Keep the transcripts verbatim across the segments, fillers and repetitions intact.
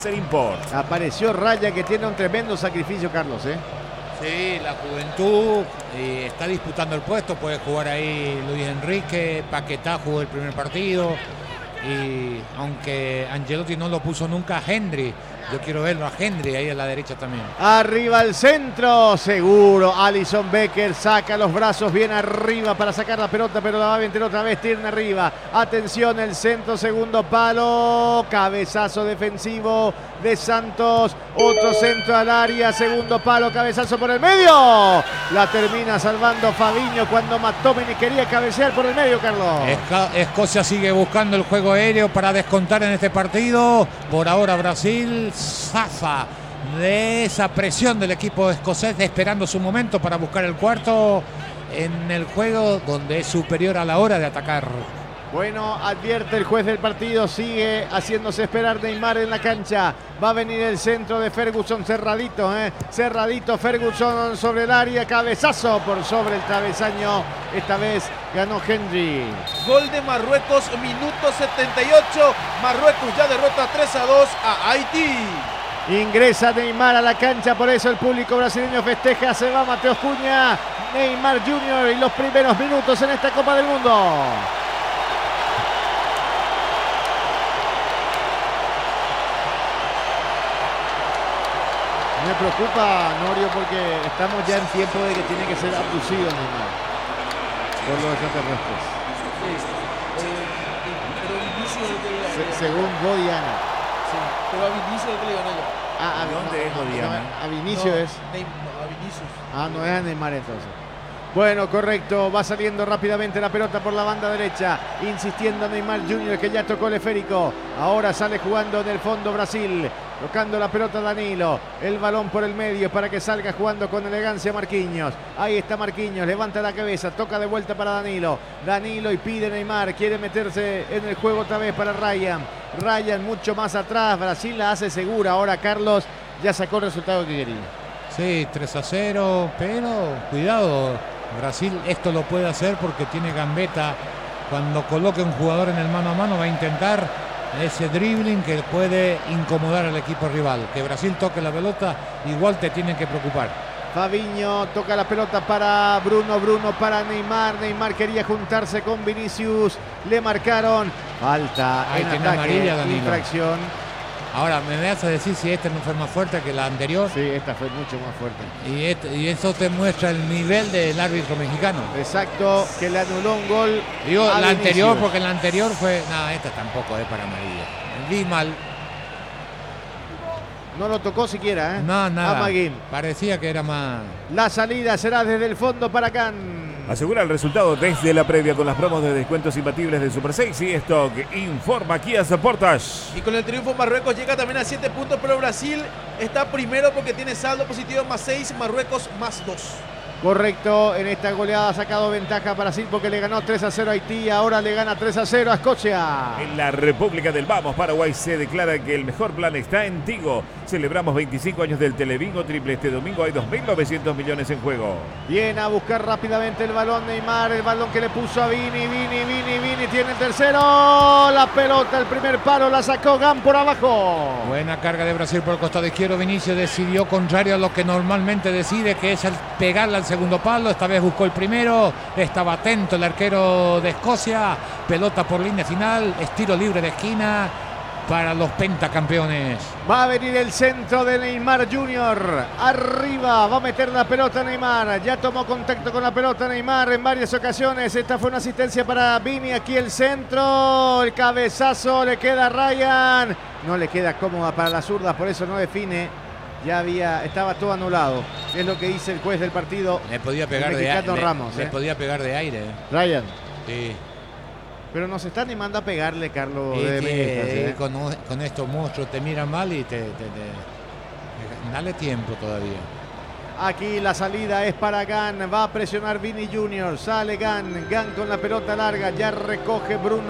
Import. Apareció Raya, que tiene un tremendo sacrificio, Carlos, ¿eh? Sí, la juventud eh, está disputando el puesto. Puede jugar ahí Luis Enrique. Paquetá jugó el primer partido. Y aunque Angelotti no lo puso nunca a Henry, yo quiero verlo a Henry ahí a la derecha también. Arriba al centro, seguro. Alison Becker saca los brazos bien arriba para sacar la pelota, pero la va a meter otra vez Tierney arriba. Atención, el centro, segundo palo. Cabezazo defensivo de Santos. Otro centro al área, segundo palo, cabezazo por el medio. La termina salvando Fabinho cuando McTominay quería cabecear por el medio, Carlos. Esca Escocia sigue buscando el juego aéreo para descontar en este partido. Por ahora Brasil zafa de esa presión del equipo escocés, esperando su momento para buscar el cuarto en el juego donde es superior a la hora de atacar. Bueno, advierte el juez del partido, sigue haciéndose esperar Neymar en la cancha. Va a venir el centro de Ferguson, cerradito, ¿eh? Cerradito Ferguson sobre el área, cabezazo por sobre el travesaño. Esta vez ganó Henry. Gol de Marruecos, minuto setenta y ocho. Marruecos ya derrota tres a dos a Haití. Ingresa Neymar a la cancha, por eso el público brasileño festeja. Se va Mateus Cunha, Neymar junior y los primeros minutos en esta Copa del Mundo. Me preocupa, Norio, porque estamos ya en tiempo de que tiene que ser abducido Neymar por los extraterrestres. Sí, eh, pero Vinicius es el que le Se, gana. según Bodiana. Sí, pero a Vinicius es el que le gana ya. Ah, a, ¿Dónde no, es no, Bodiana? no, a Vinicio No, es. Neymar, no, a Vinicius. Ah, no es a Neymar entonces. Bueno, correcto, va saliendo rápidamente la pelota por la banda derecha, insistiendo Neymar junior, que ya tocó el esférico. Ahora sale jugando en el fondo Brasil, tocando la pelota Danilo, el balón por el medio para que salga jugando con elegancia Marquinhos. Ahí está Marquinhos, levanta la cabeza, toca de vuelta para Danilo. Danilo y pide Neymar, quiere meterse en el juego otra vez para Ryan. Ryan mucho más atrás, Brasil la hace segura. Ahora Carlos ya sacó el resultado que quería. Sí, tres a cero, pero cuidado, Brasil esto lo puede hacer porque tiene gambeta. Cuando coloque un jugador en el mano a mano va a intentar ese dribbling que puede incomodar al equipo rival. Que Brasil toque la pelota igual te tienen que preocupar. Fabinho toca la pelota para Bruno, Bruno para Neymar. Neymar quería juntarse con Vinicius, le marcaron falta Ahí en tiene ataque, amarilla, Danilo. infracción. Ahora, me vas a decir si esta no fue más fuerte que la anterior. Sí, esta fue mucho más fuerte. Y, este, y eso te muestra el nivel del árbitro mexicano. Exacto, que le anuló un gol. Digo, a la Vinicius. anterior, porque la anterior fue... No, esta tampoco es para amarilla. Vi mal. No lo tocó siquiera, ¿eh? No, A nada. Maguín. Parecía que era más... La salida será desde el fondo para Can. Asegura el resultado desde la previa con las promos de descuentos imbatibles de Super seis y Stock. Informa Kia Sportage. Y con el triunfo Marruecos llega también a siete puntos, pero Brasil está primero porque tiene saldo positivo más seis, Marruecos más dos. Correcto, en esta goleada ha sacado ventaja Brasil porque le ganó tres a cero a Haití, ahora le gana tres a cero a Escocia. En la República del Vamos, Paraguay, se declara que el mejor plan está en Tigo. Celebramos veinticinco años del Telebingo Triple. Este domingo hay dos mil novecientos millones en juego. Viene a buscar rápidamente el balón Neymar, el balón que le puso a Vini, Vini, Vini, Vini, tiene el tercero, la pelota, el primer palo, la sacó Gan por abajo. Buena carga de Brasil por el costado izquierdo. Vinicius decidió contrario a lo que normalmente decide, que es el pegarle al segundo palo. Esta vez buscó el primero, estaba atento el arquero de Escocia. Pelota por línea final, estilo libre de esquina para los pentacampeones. Va a venir el centro de Neymar junior, arriba, va a meter la pelota Neymar, ya tomó contacto con la pelota Neymar en varias ocasiones. Esta fue una asistencia para Vini, aquí el centro, el cabezazo, le queda a Ryan, no le queda cómoda para la zurda, por eso no define. Ya había, estaba todo anulado. Es lo que dice el juez del partido. Le podía pegar el de mexicano aire. Ramos, Le eh. podía pegar de aire. Ryan. Sí. Pero nos está animando a pegarle, Carlos. Y de que, Menetas, ¿eh? con, con estos monstruos te miran mal y te, te, te- dale tiempo todavía. Aquí la salida es para Gan. Va a presionar Vini junior. Sale Gan. Gan con la pelota larga. Ya recoge Bruno.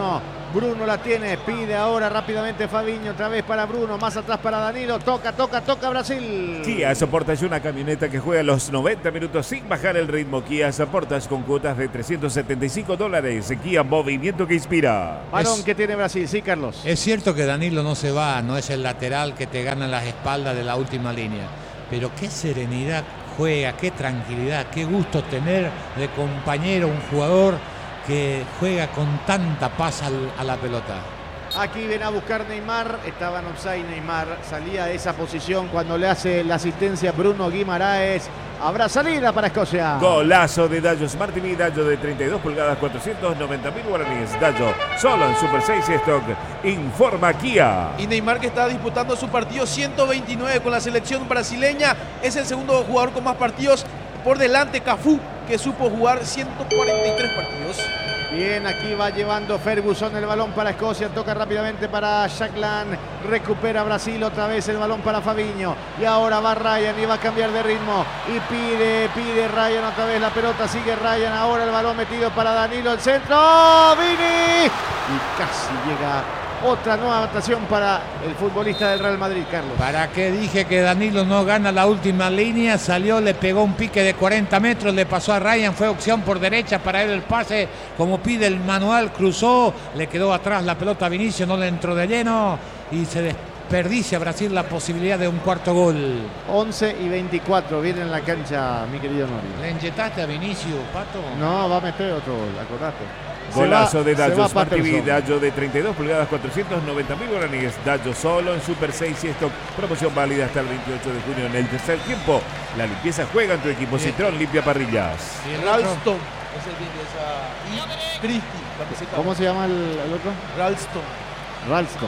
Bruno la tiene, pide ahora rápidamente Fabiño, otra vez para Bruno, más atrás para Danilo, toca, toca, toca Brasil. Kia Sportage, una camioneta que juega los noventa minutos sin bajar el ritmo. Kia Sportage con cuotas de trescientos setenta y cinco dólares. Kia, movimiento que inspira. Balón Es- que tiene Brasil, sí, Carlos. Es cierto que Danilo no se va, no es el lateral que te gana las espaldas de la última línea. Pero qué serenidad juega, qué tranquilidad, qué gusto tener de compañero un jugador que juega con tanta paz al- a la pelota. Aquí viene a buscar Neymar, estaba en offside Neymar, salía de esa posición cuando le hace la asistencia Bruno Guimaraes. Habrá salida para Escocia. Golazo de Dayo Smartv, Dayo de treinta y dos pulgadas, cuatrocientos noventa mil guaraníes. Dayo, solo en Super seis Stock. Informa Kia. Y Neymar, que está disputando su partido ciento veintinueve con la selección brasileña, es el segundo jugador con más partidos. Por delante Cafú, que supo jugar ciento cuarenta y tres partidos. Bien, aquí va llevando Ferguson el balón para Escocia, toca rápidamente para Shaklan, recupera Brasil otra vez el balón para Fabiño y ahora va Ryan y va a cambiar de ritmo y pide, pide Ryan otra vez la pelota, sigue Ryan, ahora el balón metido para Danilo, el centro, ¡oh, Vini! Y casi llega otra nueva anotación para el futbolista del Real Madrid, Carlos. ¿Para qué dije que Danilo no gana la última línea? Salió, le pegó un pique de cuarenta metros, le pasó a Ryan, fue opción por derecha para él el pase, como pide el manual, cruzó, le quedó atrás la pelota a Vinicius, no le entró de lleno y se desperdicia Brasil la posibilidad de un cuarto gol. once y veinticuatro, viene en la cancha, mi querido Nori. ¿Le inyectaste a Vinicius, Pato? No, va a meter otro gol, acordate. Se Golazo va- de se Dayo va Smart T V, Patterson. Dayo de treinta y dos pulgadas, cuatrocientos noventa mil guaraníes. Dayo solo en Super seis y Stock. Promoción válida hasta el veintiocho de junio en el tercer tiempo. La limpieza juega en tu equipo. Bien. Citrón limpia parrillas. Y el otro, Ralston es el bien de esa. Y Cristi, camiseta. ¿Cómo se llama el, el otro? Ralston, Ralston.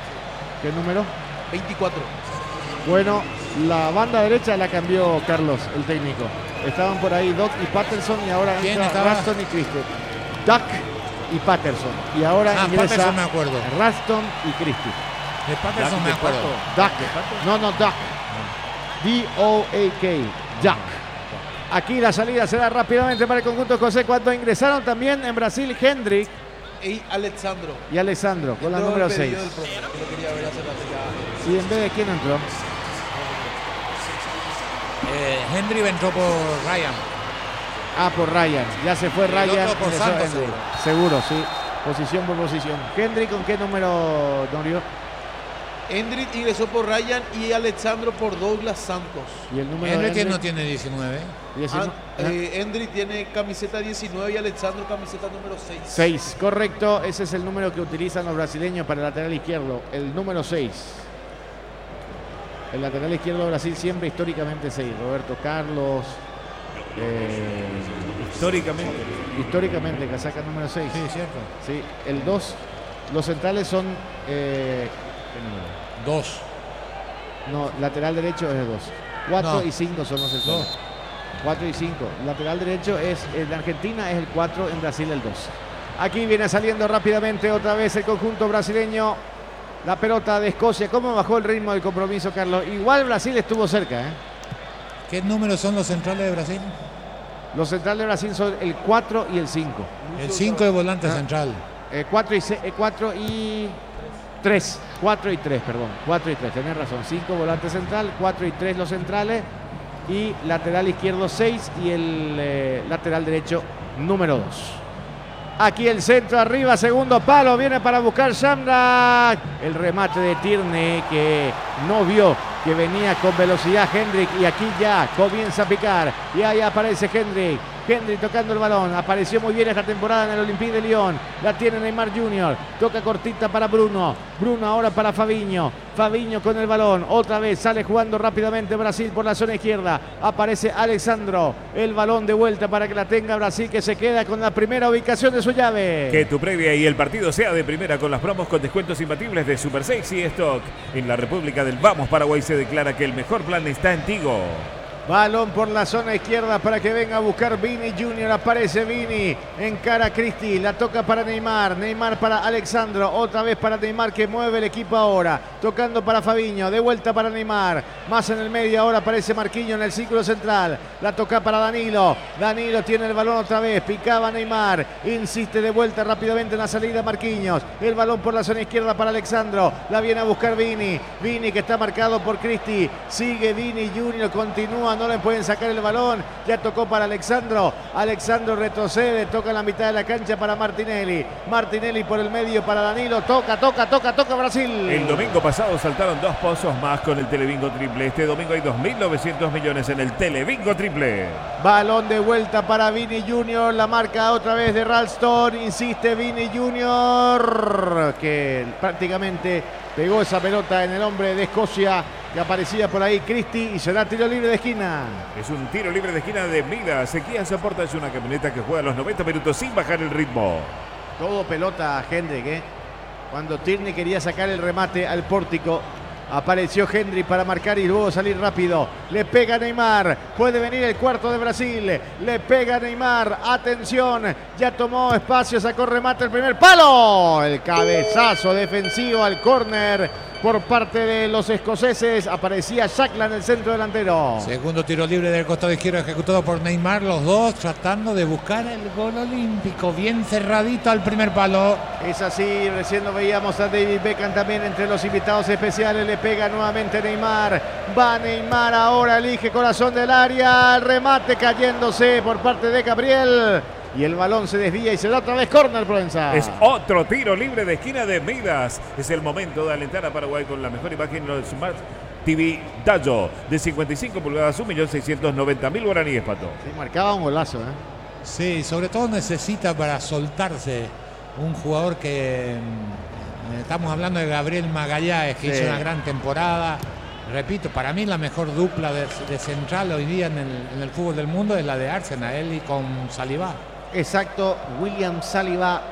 ¿Qué número? veinticuatro. Bueno, la banda derecha la cambió Carlos, el técnico. Estaban por ahí Doc y Patterson y ahora ¿Quién entra estaba? Ralston y Christie. Duck y Patterson. Y ahora Ah, ingresa Patterson me acuerdo. Ralston y Christie. de Patterson Duck me de acuerdo. Pato. Duck. No, no, Duck. D O A K. Duck. Aquí la salida se da rápidamente para el conjunto José cuando ingresaron también en Brasil Hendrik Y Alexandro. y Alessandro con la Entró número el seis. pedido del profe, que lo quería ver hace rato ya. ¿Y en vez de quién entró? Eh, Henry entró por Ryan. Ah, por Ryan. Ya se fue el Ryan. otro por ingresó Santos, Hendrik. Seguro, sí. Posición por posición. Hendrik, ¿con qué número, Don Río? Endrit ingresó por Ryan y Alexandro por Douglas Santos. Y el número Henry de que no Hendrik, tiene diecinueve. diecinueve. Ah, eh, Endrit tiene camiseta diecinueve y Alexandro camiseta número seis. seis, correcto. Ese es el número que utilizan los brasileños para el lateral izquierdo. El número seis. El lateral izquierdo de Brasil siempre históricamente seis. Roberto Carlos. eh, Históricamente. históricamente, casaca número seis. Sí, cierto. Sí, el dos. Los centrales son... eh, ¿qué número? Dos. No, lateral derecho es el dos. cuatro No. y cinco son los centrales. Dos. cuatro y cinco. Lateral derecho es en Argentina es el cuatro, en Brasil el dos. Aquí viene saliendo rápidamente otra vez el conjunto brasileño. La pelota de Escocia. ¿Cómo bajó el ritmo del compromiso, Carlos? Igual Brasil estuvo cerca, ¿eh? ¿Qué números son los centrales de Brasil? Los centrales de Brasil son el cuatro y el cinco. El cinco de volante Ah. central. Eh, cuatro y cuatro y tres. cuatro y tres, perdón. cuatro y tres, tenés razón. cinco volante central, cuatro y tres los centrales. Y lateral izquierdo seis y el eh, lateral derecho número dos. Aquí el centro arriba, segundo palo, viene para buscar Shamrock. El remate de Tierney que no vio que venía con velocidad Hendrik y aquí ya comienza a picar. Y ahí aparece Hendrik. Hendrik tocando el balón. Apareció muy bien esta temporada en el Olympique de Lyon. La tiene Neymar junior Toca cortita para Bruno. Bruno ahora para Fabiño. Fabiño con el balón. Otra vez sale jugando rápidamente Brasil por la zona izquierda. Aparece Alexandro. El balón de vuelta para que la tenga Brasil, que se queda con la primera ubicación de su llave. Que tu previa y el partido sea de primera con las promos con descuentos imbatibles de Super seis y Stock. En la República del Vamos, Paraguay se declara que el mejor plan está en Tigo. Balón por la zona izquierda para que venga a buscar Vini Junior. Aparece Vini, encara a Cristi, la toca para Neymar. Neymar para Alexandro, otra vez para Neymar que mueve el equipo ahora. Tocando para Fabinho, de vuelta para Neymar. Más en el medio ahora aparece Marquinhos en el círculo central. La toca para Danilo. Danilo tiene el balón otra vez, picaba Neymar. Insiste de vuelta rápidamente en la salida Marquinhos. El balón por la zona izquierda para Alexandro. La viene a buscar Vini. Vini que está marcado por Cristi. Sigue Vini Junior, continúa. No le pueden sacar el balón, ya tocó para Alexandro, Alexandro retrocede, toca en la mitad de la cancha para Martinelli, Martinelli por el medio para Danilo, toca, toca, toca, toca Brasil. El domingo pasado saltaron dos pozos más con el Telebingo Triple, este domingo hay dos mil novecientos millones en el Telebingo Triple. Balón de vuelta para Vini Junior, la marca otra vez de Ralston, insiste Vini Junior, que prácticamente pegó esa pelota en el hombre de Escocia, que aparecía por ahí Cristi, y será tiro libre de esquina. Es un tiro libre de esquina de Midas. Kia Soporta es una camioneta que juega los noventa minutos sin bajar el ritmo. Todo pelota Hendrik, ¿eh? Cuando Tierney quería sacar el remate al pórtico, apareció Hendrik para marcar y luego salir rápido. Le pega Neymar. Puede venir el cuarto de Brasil. Le pega Neymar. Atención. Ya tomó espacio. Sacó remate el primer palo. El cabezazo defensivo al córner por parte de los escoceses. Aparecía Shakla en el centro delantero. Segundo tiro libre del costado izquierdo ejecutado por Neymar. Los dos tratando de buscar el gol olímpico. Bien cerradito al primer palo. Es así. Recién lo veíamos a David Beckham también entre los invitados especiales. Le pega nuevamente Neymar. Va Neymar ahora. Elige corazón del área. El remate cayéndose por parte de Gabriel. Y el balón se desvía y se da otra vez córner, Provenza. Es otro tiro libre de esquina de Midas. Es el momento de alentar a Paraguay con la mejor imagen en el Smart T V Dallo de cincuenta y cinco pulgadas, un millón seiscientos noventa mil guaraníes, Pato. Sí, marcaba un golazo, ¿eh? Sí, sobre todo necesita para soltarse un jugador que... Estamos hablando de Gabriel Magallanes, que sí. hizo una gran temporada. Repito, para mí la mejor dupla de, de central hoy día en el, en el fútbol del mundo es la de Arsenal, él y con Saliba. Exacto, William Saliba.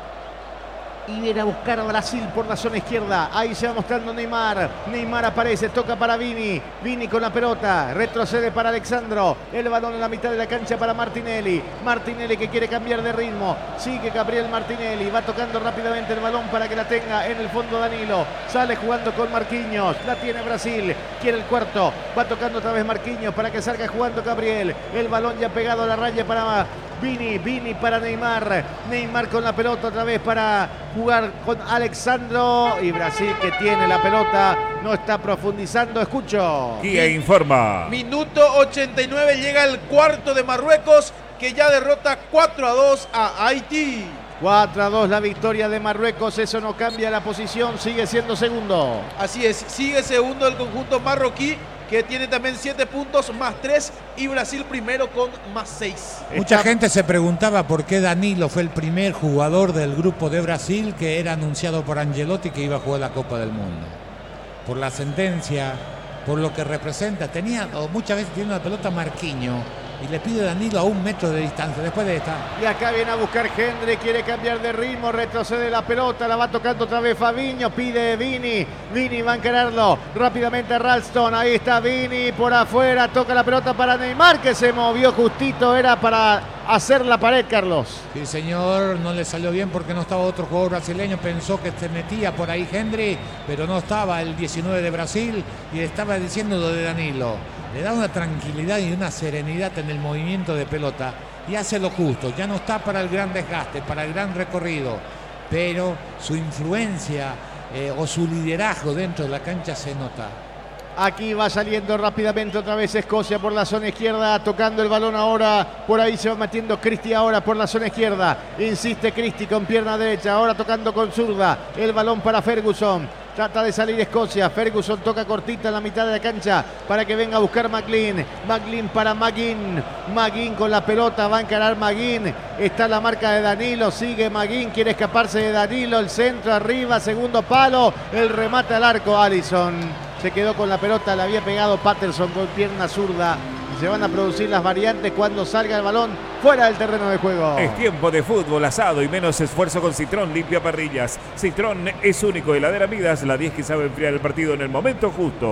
Y viene a buscar a Brasil por la zona izquierda. Ahí se va mostrando Neymar. Neymar aparece, toca para Vini. Vini con la pelota. Retrocede para Alexandro. El balón en la mitad de la cancha para Martinelli. Martinelli que quiere cambiar de ritmo. Sigue Gabriel Martinelli. Va tocando rápidamente el balón para que la tenga en el fondo Danilo. Sale jugando con Marquinhos. La tiene Brasil. Quiere el cuarto. Va tocando otra vez Marquinhos para que salga jugando Gabriel. El balón ya pegado a la raya para Vini. Vini para Neymar. Neymar con la pelota otra vez para jugar con Alexandro. Y Brasil que tiene la pelota. No está profundizando. Escucho. Kia informa. Minuto ochenta y nueve. Llega el cuarto de Marruecos, que ya derrota cuatro a dos a Haití. cuatro a dos la victoria de Marruecos. Eso no cambia la posición. Sigue siendo segundo. Así es. Sigue segundo el conjunto marroquí, que tiene también siete puntos más tres, y Brasil primero con más seis. Mucha Está... gente se preguntaba por qué Danilo fue el primer jugador del grupo de Brasil que era anunciado por Ancelotti que iba a jugar la Copa del Mundo. Por la sentencia, por lo que representa. Tenía, o muchas veces tiene una pelota Marquinhos y le pide Danilo a un metro de distancia después de esta. Y acá viene a buscar Hendrik, quiere cambiar de ritmo, retrocede la pelota, la va tocando otra vez Fabinho, pide Vini, Vini va a encararlo rápidamente a Ralston, ahí está Vini por afuera, toca la pelota para Neymar que se movió justito, era para hacer la pared, Carlos. Sí, señor, no le salió bien porque no estaba otro jugador brasileño, pensó que se metía por ahí Hendrik, pero no estaba el diecinueve de Brasil y estaba diciendo lo de Danilo. Le da una tranquilidad y una serenidad en el movimiento de pelota y hace lo justo. Ya no está para el gran desgaste, para el gran recorrido, pero su influencia eh, o su liderazgo dentro de la cancha se nota. Aquí va saliendo rápidamente otra vez Escocia por la zona izquierda, tocando el balón ahora, por ahí se va metiendo Cristi ahora por la zona izquierda, insiste Cristi con pierna derecha, ahora tocando con zurda, el balón para Ferguson, trata de salir Escocia, Ferguson toca cortita en la mitad de la cancha para que venga a buscar McLean, McLean para Maguín, Maguín con la pelota, va a encarar Maguín, está la marca de Danilo, sigue Maguín, quiere escaparse de Danilo, el centro arriba, segundo palo, el remate al arco, Alisson. Se quedó con la pelota, le había pegado Patterson con pierna zurda. Y se van a producir las variantes cuando salga el balón fuera del terreno de juego. Es tiempo de fútbol asado y menos esfuerzo con Citrón limpia parrillas. Citrón es único, heladera Midas, la diez que sabe enfriar el partido en el momento justo.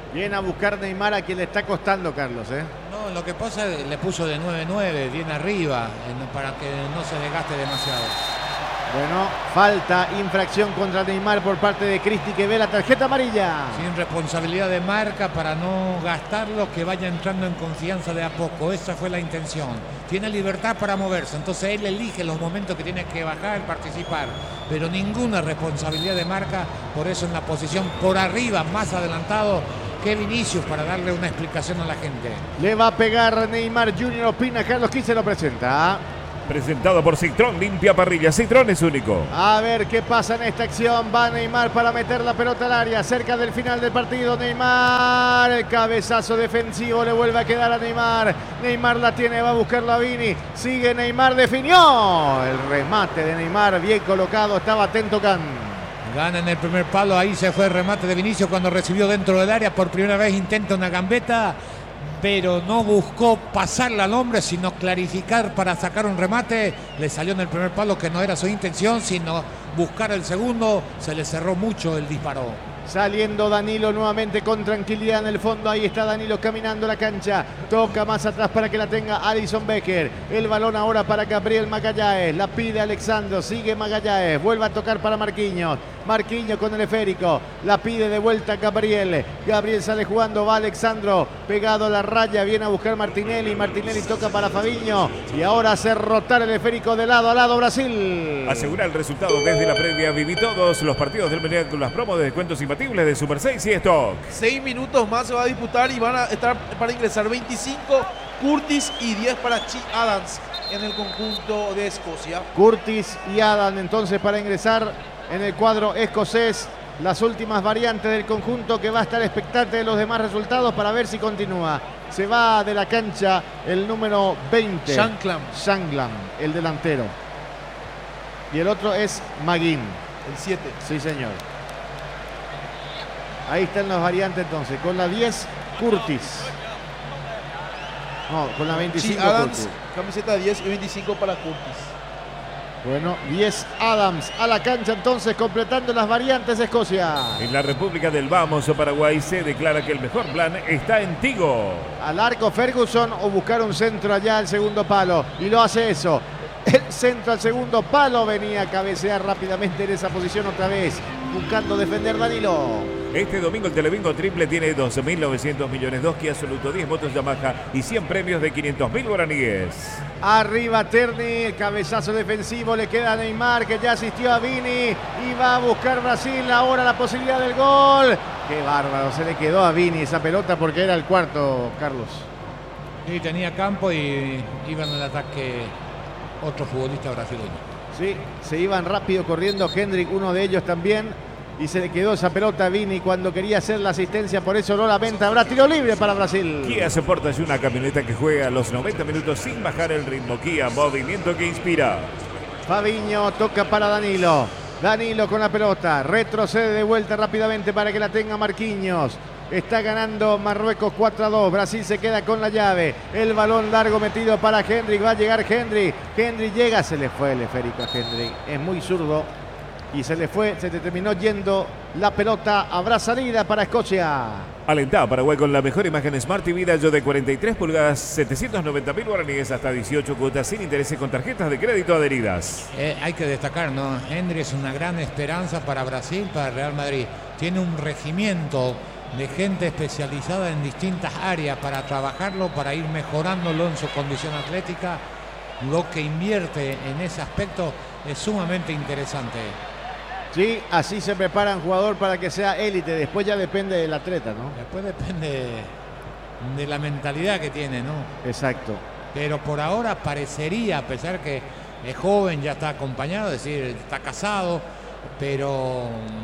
Viene a buscar Neymar, a quien le está costando, Carlos, ¿eh? No, lo que pasa es que le puso de nueve nueve, bien arriba, para que no se desgaste demasiado. Bueno, falta, infracción contra Neymar por parte de Cristi, que ve la tarjeta amarilla. Sin responsabilidad de marca para no gastarlo, que vaya entrando en confianza de a poco. Esa fue la intención. Tiene libertad para moverse, entonces él elige los momentos que tiene que bajar, participar. Pero ninguna responsabilidad de marca, por eso en la posición por arriba, más adelantado que Vinicius, para darle una explicación a la gente. Le va a pegar Neymar Junior, opina Carlos, ¿quién se lo presenta? Presentado por Citroën, limpia parrilla. Citroën es único. A ver qué pasa en esta acción. Va Neymar para meter la pelota al área. Cerca del final del partido. Neymar. El cabezazo defensivo le vuelve a quedar a Neymar. Neymar la tiene. Va a buscarlo a Vini. Sigue Neymar. Definió. El remate de Neymar. Bien colocado. Estaba atento Can. Gana en el primer palo. Ahí se fue el remate de Vinicius cuando recibió dentro del área. Por primera vez intenta una gambeta, pero no buscó pasarla al hombre, sino clarificar para sacar un remate. Le salió en el primer palo, que no era su intención, sino buscar el segundo. Se le cerró mucho el disparo. Saliendo Danilo nuevamente con tranquilidad en el fondo. Ahí está Danilo caminando la cancha. Toca más atrás para que la tenga Alisson Becker. El balón ahora para Gabriel Magallanes. La pide Alexandro. Sigue Magallanes. Vuelve a tocar para Marquinhos. Marquinhos con el esférico. La pide de vuelta Gabriel. Gabriel sale jugando. Va Alexandro. Pegado a la raya. Viene a buscar Martinelli. Martinelli toca para Fabinho. Y ahora hace rotar el esférico de lado a lado Brasil. Asegura el resultado desde la previa. Viví todos los partidos del Mundial con las promos de descuentos y de Super seis y Stock. Seis minutos más se va a disputar y van a estar para ingresar veinticinco Curtis y diez para Chi Adams en el conjunto de Escocia. Curtis y Adams entonces para ingresar en el cuadro escocés. Las últimas variantes del conjunto, que va a estar expectante de los demás resultados para ver si continúa. Se va de la cancha el número veinte. Shankland. Shankland, el delantero. Y el otro es Maguín. El siete. Sí, señor. Ahí están las variantes entonces. Con la diez, Curtis. No, con la veinticinco, Adams, Curtis. Camiseta diez y veinticinco para Curtis. Bueno, diez Adams a la cancha entonces, completando las variantes de Escocia. En la República del Vamos, Paraguay, se declara que el mejor plan está en Tigo. Al arco Ferguson o buscar un centro allá al segundo palo. Y lo hace eso. El centro al segundo palo, venía a cabecear rápidamente en esa posición otra vez, buscando defender Danilo. Este domingo el Telebingo Triple tiene doce mil novecientos millones, dos Kia Absoluto, diez motos Yamaha y cien premios de quinientos mil guaraníes. Arriba Terni, el cabezazo defensivo, le queda a Neymar, que ya asistió a Vini y va a buscar Brasil ahora la posibilidad del gol. Qué bárbaro, se le quedó a Vini esa pelota porque era el cuarto, Carlos. Sí, tenía campo y iba en el ataque otro futbolista brasileño. Sí, se iban rápido corriendo, Hendrik, uno de ellos también, y se le quedó esa pelota a Vini cuando quería hacer la asistencia, por eso no la venta. Habrá tiro libre para Brasil. Kia Sportage, una camioneta que juega los noventa minutos sin bajar el ritmo. Kia, movimiento que inspira. Fabinho toca para Danilo. Danilo con la pelota, retrocede de vuelta rápidamente para que la tenga Marquinhos. Está ganando Marruecos cuatro a dos. Brasil se queda con la llave. El balón largo metido para Hendrik. Va a llegar Hendrik. Hendrik llega. Se le fue el esférico a Hendrik. Es muy zurdo. Y se le fue. Se le terminó yendo la pelota. Habrá salida para Escocia. Alentá Paraguay con la mejor imagen Smart T V Dayo de cuarenta y tres pulgadas, setecientos noventa mil guaraníes, hasta dieciocho cuotas sin intereses con tarjetas de crédito adheridas. Eh, hay que destacar, ¿no? Hendrik es una gran esperanza para Brasil, para Real Madrid. Tiene un regimiento de gente especializada en distintas áreas para trabajarlo, para ir mejorándolo en su condición atlética. Lo que invierte en ese aspecto es sumamente interesante. Sí, así se prepara un jugador para que sea élite. Después ya depende del atleta, ¿no? Después depende de la mentalidad que tiene, ¿no? Exacto. Pero por ahora parecería, a pesar que es joven, ya está acompañado, es decir, está casado, pero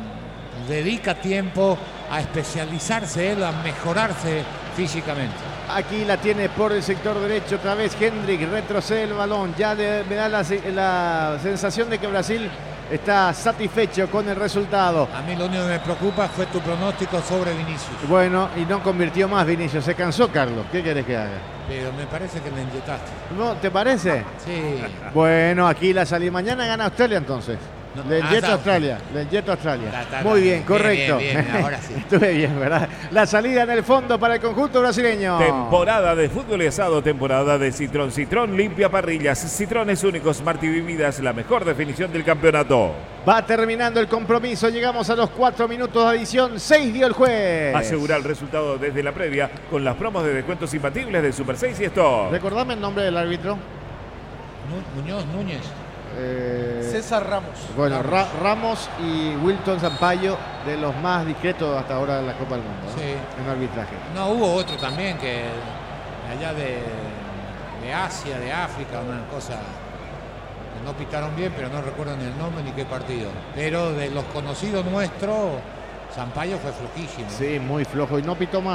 dedica tiempo a especializarse él, a mejorarse físicamente. Aquí la tiene por el sector derecho otra vez Hendrik, retrocede el balón. Ya de, me da la, la sensación de que Brasil está satisfecho con el resultado. A mí lo único que me preocupa fue tu pronóstico sobre Vinicius. Bueno, y no convirtió más Vinicius. Se cansó, Carlos. ¿Qué querés que haga? Pero me parece que le inyectaste. ¿No te parece? Sí. Bueno, aquí la salida. Mañana gana Australia entonces. No, Del ah, Jet está. Australia, del Jet Australia. Está, está, Muy está. bien, correcto. Bien, bien, bien, ahora sí. Estuve bien, ¿verdad? La salida en el fondo para el conjunto brasileño. Temporada de fútbol y asado, temporada de Citrón. Citrón limpia parrillas. Citrones únicos, Smart y Vividas, la mejor definición del campeonato. Va terminando el compromiso. Llegamos a los cuatro minutos de adición. Seis dio el juez. Asegura el resultado desde la previa con las promos de descuentos imbatibles de Super seis y Store. Recordame el nombre del árbitro. Nu- Muñoz Núñez. Eh, César Ramos. bueno, Ra- Ramos y Wilton Sampaio, de los más discretos hasta ahora en la Copa del Mundo, ¿no? Sí. En arbitraje. No, hubo otro también que allá de, de Asia, de África, una cosa que no pitaron bien, pero no recuerdo ni el nombre ni qué partido. Pero de los conocidos nuestros, Sampaio fue flojísimo. Sí, muy flojo y no pitó más.